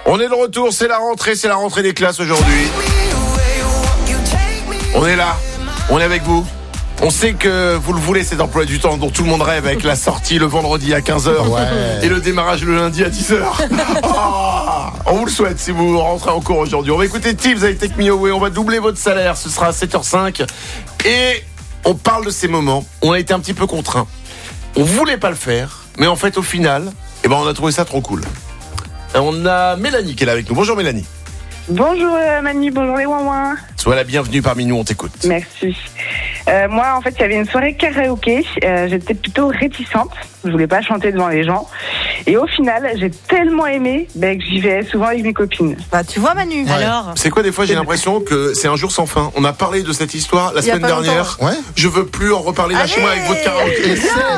On est de retour, c'est la rentrée des classes aujourd'hui. On est là, on est avec vous. On sait que vous le voulez, cet emploi du temps dont tout le monde rêve, avec la sortie le vendredi à 15h et le démarrage le lundi à 10h. On vous le souhaite si vous rentrez en cours aujourd'hui. On va écouter Tibbs avec Take Me Away, on va doubler votre salaire, ce sera à 7h05. Et on parle de ces moments où on a été un petit peu contraint. On voulait pas le faire, mais en fait au final, on a trouvé ça trop cool. On a Mélanie qui est là avec nous. Bonjour Mélanie. Bonjour Manu, bonjour les ouin-ouin. Sois la bienvenue parmi nous, on t'écoute. Merci. Moi, en fait, il y avait une soirée karaoké. J'étais plutôt réticente. Je voulais pas chanter devant les gens. Et au final, j'ai tellement aimé que j'y vais souvent avec mes copines. Bah, tu vois, Manu. Ouais. Alors. C'est quoi, des fois, j'ai l'impression que c'est un jour sans fin. On a parlé de cette histoire la semaine dernière. Ouais. Je veux plus en reparler là chez moi avec votre karaoké.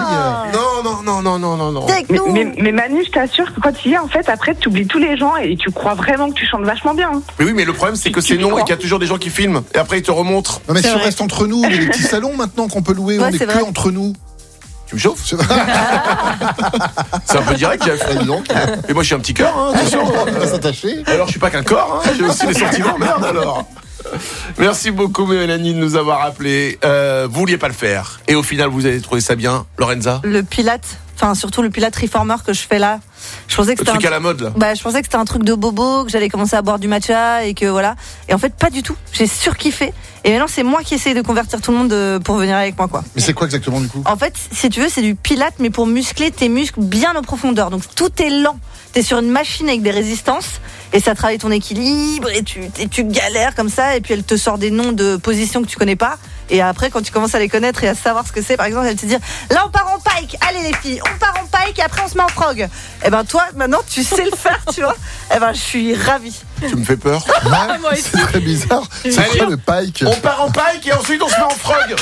Non. Mais Manu, je t'assure que quand tu y es, en fait, après, tu oublies tous les gens et tu crois vraiment que tu chantes vachement bien. Mais oui, mais le problème, c'est que c'est non et qu'il y a toujours des gens qui filment. Et après, ils te remontrent. Non, mais C'est si on vrai. reste entre nous, les petits salons maintenant qu'on peut louer, Ouais, on est c'est que vrai. entre nous. Tu me chauffes? Je- C'est un peu direct, Jeff. Dis donc, Et moi, je suis un petit corps, hein, attention. on va s'attacher. Alors, je suis pas qu'un corps, hein, j'ai aussi des sentiments, merde alors. Merci beaucoup, Mélanie, de nous avoir appelés. Vous vouliez pas le faire. Et au final, vous avez trouvé ça bien, Lorenza? Le Pilate, enfin surtout le Pilate Reformer que je fais là. Je pensais que Le c'était truc à la mode, là. je pensais que c'était un truc de bobo, que j'allais commencer à boire du matcha et que voilà. Et en fait, pas du tout. J'ai surkiffé. Et maintenant, c'est moi qui essaye de convertir tout le monde pour venir avec moi, quoi. Mais c'est quoi exactement du coup? En fait, si tu veux, c'est du Pilate, mais pour muscler tes muscles bien en profondeur. Donc tout est lent. T'es sur une machine avec des résistances et ça travaille ton équilibre et tu galères comme ça et puis elle te sort des noms de positions que tu connais pas. Et après, quand tu commences à les connaître et à savoir ce que c'est, par exemple, elle te dit là on part en pike, allez les filles, on part en pike et après on se met en frog. Et ben toi, maintenant tu sais le faire, tu vois. Et ben je suis ravie. Tu me fais peur. Ouais, moi aussi. c'est très bizarre. C'est Allez, quoi le pike? On part en pike et ensuite on se met en frog.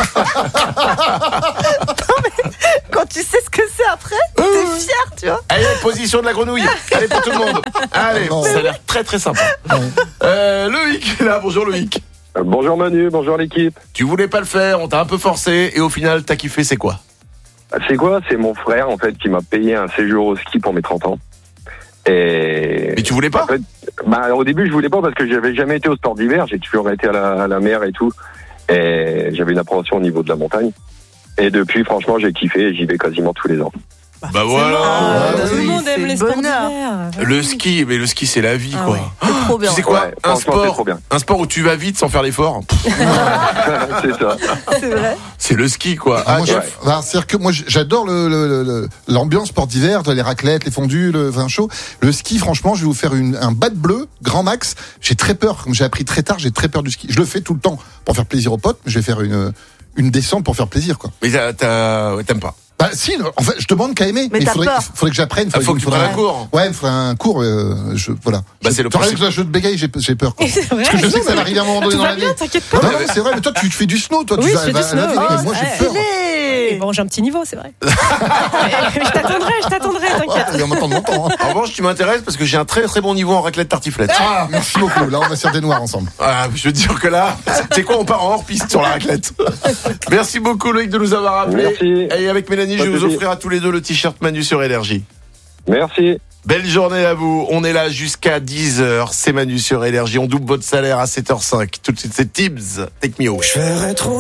Quand tu sais ce que c'est après, t'es fier, tu vois. Allez, position de la grenouille. Allez, pour tout le monde. Allez, Non. ça a l'air très très sympa. Loïc est là, bonjour Loïc. Bonjour Manu, bonjour l'équipe. Tu voulais pas le faire, on t'a un peu forcé et au final t'as kiffé, c'est quoi? C'est quoi? C'est mon frère en fait qui m'a payé un séjour au ski pour mes 30 ans. Et Mais tu voulais pas? en fait, au début je voulais pas parce que j'avais jamais été au sport d'hiver, j'ai toujours été à la mer et tout. Et j'avais une appréhension au niveau de la montagne. Et depuis franchement j'ai kiffé et j'y vais quasiment tous les ans. Bah voilà. Tout le monde aime les sports d'hiver. Le ski, mais le ski c'est la vie, quoi. Ouais, c'est trop bien. Tu sais quoi? Ouais, franchement, c'est trop bien. Un sport où tu vas vite sans faire l'effort. C'est ça. C'est vrai. C'est le ski, quoi. Ah, moi, Jeff. c'est-à-dire que moi j'adore l'ambiance sport d'hiver, les raclettes, les fondus, le vin chaud. Le ski, franchement, je vais vous faire un bat bleu, grand max. J'ai très peur, comme j'ai appris très tard, j'ai très peur du ski. Je le fais tout le temps pour faire plaisir aux potes, mais je vais faire une descente pour faire plaisir, quoi. Mais t'aimes pas. Bah si, en fait, je demande qu'à aimer. Mais il t'as faudrait peur. que j'apprenne. Faut que tu prennes un cours. Ouais, il faudrait un cours. Voilà. Bah, c'est le T'aurais principe. que là, je te bégaye, j'ai peur. Quoi. C'est vrai. Parce que je sais que ça va arriver à un moment donné dans la vie. T'inquiète pas. Non, mais c'est vrai, mais toi, tu fais du snow, toi, Oui, tu je vas fais du à la snow, ville, mais moi, j'ai peur. Bon, j'ai un petit niveau, c'est vrai. je t'attendrai, t'inquiète. Il y a longtemps. En revanche, tu m'intéresses parce que j'ai un très très bon niveau en raclette tartiflette. Ah, merci beaucoup. Là, on va se faire des noirs ensemble. Ah, je veux dire que là, c'est quoi, on part en hors-piste sur la raclette. Merci beaucoup Loïc de nous avoir appelé. Merci. Et avec Mélanie, je Pas vais de vous souci. offrir à tous les deux le t-shirt Manu sur Énergie. Merci. Belle journée à vous. On est là jusqu'à 10h. C'est Manu sur Énergie. On double votre salaire à 7h05. Tout de suite, c'est Tibbs. Take me away.